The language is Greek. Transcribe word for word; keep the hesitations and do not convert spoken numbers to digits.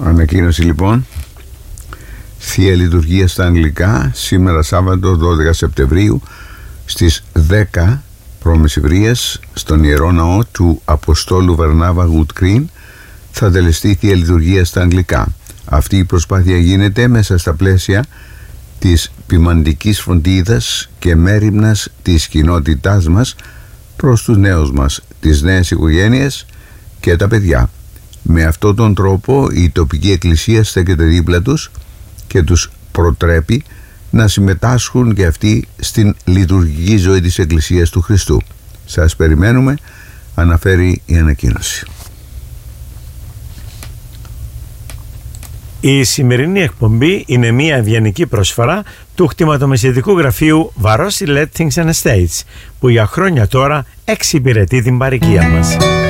Ανακοίνωση λοιπόν. Θεία Λειτουργία στα Αγγλικά σήμερα Σάββατο δώδεκα Σεπτεμβρίου στις δέκα προμεσηβρίας στον Ιερό Ναό του Αποστόλου Βαρνάβα Γουτκρίν θα τελεστεί Θεία Λειτουργία στα Αγγλικά. Αυτή η προσπάθεια γίνεται μέσα στα πλαίσια της ποιμαντικής φροντίδας και μέριμνας της κοινότητάς μας προς τους νέους μας, τις νέες οικογένειες και τα παιδιά. Με αυτόν τον τρόπο η τοπική εκκλησία στέκεται δίπλα τους και τους προτρέπει να συμμετάσχουν και αυτοί στην λειτουργική ζωή της Εκκλησίας του Χριστού. Σας περιμένουμε, αναφέρει η ανακοίνωση. Η σημερινή εκπομπή είναι μια ευγενική προσφορά του κτηματομεσαιτικού γραφείου Βαρόσι Lettings and Estates, που για χρόνια τώρα εξυπηρετεί την παροικία μας.